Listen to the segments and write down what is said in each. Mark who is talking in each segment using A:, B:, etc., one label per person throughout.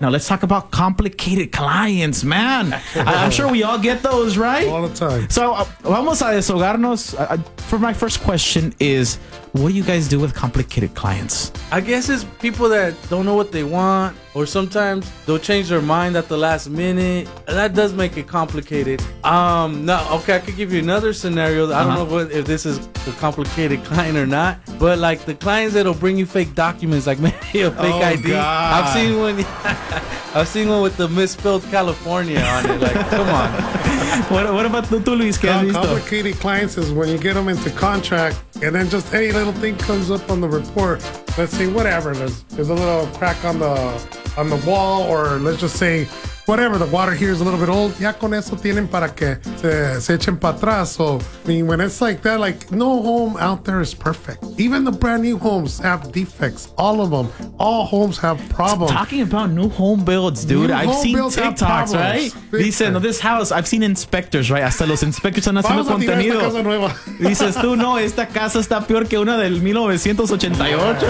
A: Now let's talk about complicated clients, man. I'm sure we all get those, right?
B: All the time.
A: So vamos a deshogarnos. For my first question is, what do you guys do with complicated clients?
C: I guess it's people that don't know what they want, or sometimes they'll change their mind at the last minute. That does make it complicated. No, okay, I could give you another scenario. I don't know if this is a complicated client or not, but like the clients that'll bring you fake documents, like maybe a fake ID.
A: God.
C: I've seen one with the misspelled California on it. Like, come on.
A: What about tú, Luis? ¿Qué has visto?
B: Complicated clients is when you get them into contract and then just any little thing comes up on the report. Let's say whatever, there's a little crack on the wall, or let's just say whatever, the water here is a little bit old. Ya con eso tienen para que se echen para atrás. So I mean, when it's like that, like no home out there is perfect. Even the brand new homes have defects. All of them. All homes have problems.
A: Talking about new home builds, dude.
B: New
A: I've
B: home
A: seen
B: builds have
A: TikToks, right?
B: problems.
A: Dicen, no, this house, I've seen inspectors, right? Hasta los inspectors están haciendo
B: Vamos a tirar esta
A: contenido.
B: casa nueva.
A: Dices tú, no, esta casa está peor que una del 1988,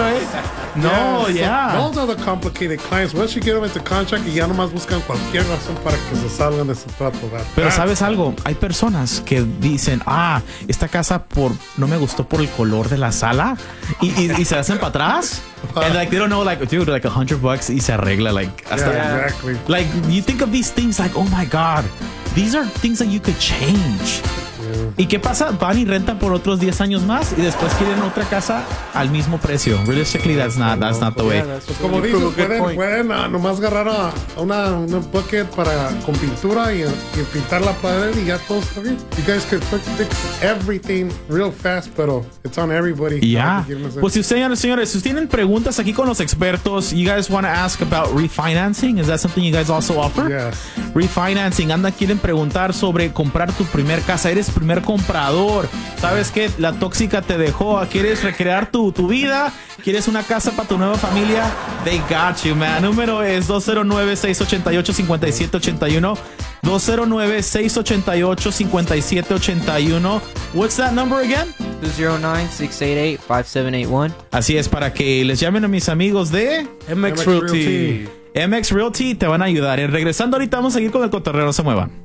A: No, yeah.
B: So those are the complicated clients. Once you get them into contract, y ya nomás buscan cualquier razón para que se salgan de su trato.
A: Pero ¿sabes algo? Hay personas que dicen, esta casa no me gustó por el color de la sala y se hacen para atrás. And like they don't know, like, dude, like $100 y se arregla, like, hasta,
B: Yeah, exactly.
A: Like you think of these things like, oh my God, these are things that you could change. ¿Y qué pasa? Van y rentan por otros 10 años más y después quieren otra casa al mismo precio. Realistically, that's not the way.
B: Como dices, pueden nomás agarrar a una bucket con pintura y pintar la pared y ya todo está bien. You guys could fix everything real fast, pero it's on everybody.
A: Yeah. Pues si ustedes, señores, si tienen preguntas aquí con los expertos, you guys want to ask about refinancing? Is that something you guys also offer?
B: Yes.
A: Refinancing. Quieren preguntar sobre comprar tu primer casa. Eres primer comprador. ¿Sabes qué? La tóxica te dejó. ¿Quieres recrear tu vida? ¿Quieres una casa para tu nueva familia? They got you, man. Número es 209-688-5781. 209-688-5781. What's that number again?
D: 209-688-5781.
A: Así es, para que les llamen a mis amigos de
C: MX Realty.
A: MX Realty te van a ayudar. Regresando ahorita vamos a seguir con el cotorreo, no se muevan.